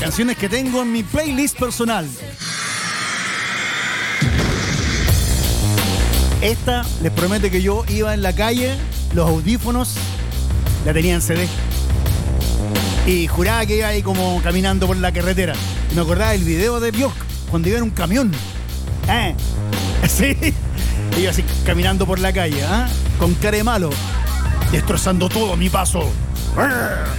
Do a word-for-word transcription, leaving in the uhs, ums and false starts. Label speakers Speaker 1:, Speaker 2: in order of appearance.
Speaker 1: canciones que tengo en mi playlist personal. Esta, les prometo que yo iba en la calle, los audífonos, la tenía en C D. Y juraba que iba ahí como caminando por la carretera. Y me acordaba del video de Björk, cuando iba en un camión. ¿Eh? Sí. Iba así caminando por la calle, ¿ah? ¿eh? Con cara de malo, destrozando todo a mi paso.